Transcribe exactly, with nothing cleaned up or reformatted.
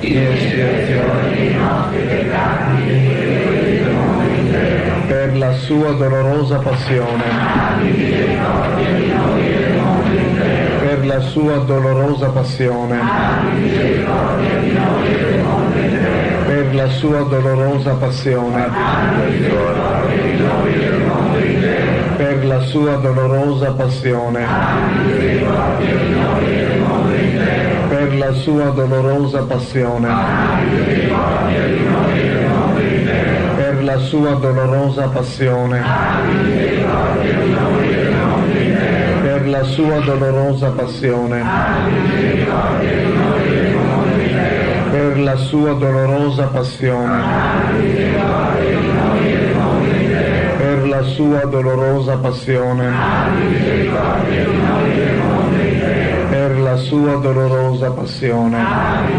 di espiazione dei nostri peccati e del mondo intero. Per la sua dolorosa passione, abbi misericordia di noi e del mondo intero. Per la sua dolorosa passione, abbi misericordia di noi e del mondo intero. Per la sua dolorosa passione, abbi misericordia di noi e del mondo intero. Per la sua dolorosa passione, abbi misericordia di noi e del mondo intero. Per la sua dolorosa passione, abbi misericordia di noi e del mondo intero. Per la sua dolorosa passione, abbi misericordia di noi e del mondo intero. Per la sua dolorosa passione, abbi misericordia di noi e del mondo intero. Per la sua dolorosa passione, abbi misericordia di noi e del mondo intero. Per la sua dolorosa passione, abbi misericordia di noi e del mondo intero. Per la sua dolorosa passione, abbi